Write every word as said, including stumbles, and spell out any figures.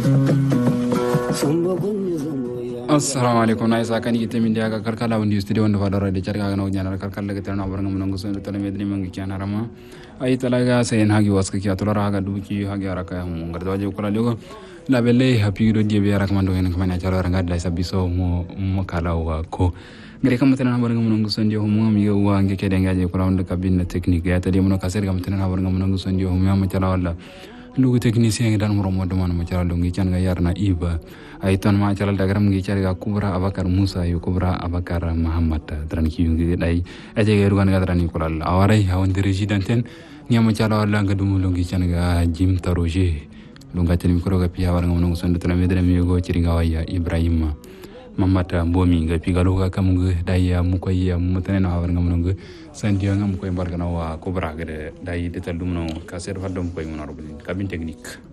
assalamu alaikum na isa kan yite min diaga karkala wandi studio wanda fadara de jarga na nyana karkala ga tana baranga mun nguso to tala medni mangi kana rama ay talaga sayen hagi waska ki atolara haga duki hagi araka mun ngardo je kula lego la belle happy do je be arak mando hen kamana chalo ranga dai sabiso mo mo kala wa ko ngere kam tana baranga mun nguso ndio mo mi yo wa nge kede ngaje kula wanda kabine technique ya tadi mun kaser kam tana baranga mun nguso ndio mo ma chala wala lugu technicien dan mo mo do man ma chala lungi chan ga yarna iba ay ton ma chala dagaram ngi cari kubra abakar musa yo kubra abakar muhammad dran ki ngi dai aje ga rugan ga dran ko lal awari hawan residenten nyama chala wala nga dum lungi chan ga jim taroje lunga tele mikro ga piya war ngam sonde tala medre mi go ciri ga waya ibrahim mamata bomi ga pigalo ga kam ngi dai ya mu ko ya mutane na war ngam ngi sandi ngam ko embarga na wa kubra ga dai de talum no kaser fadom ko mon arbulin kabin technique